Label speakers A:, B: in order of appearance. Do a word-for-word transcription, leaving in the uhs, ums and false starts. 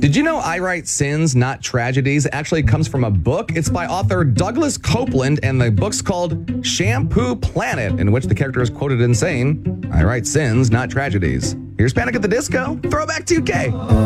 A: Did you know I Write Sins, Not Tragedies actually comes from a book? It's by author Douglas Copeland, and the book's called Shampoo Planet, in which the character is quoted in saying, I write sins, not tragedies. Here's Panic at the Disco, Throwback two K.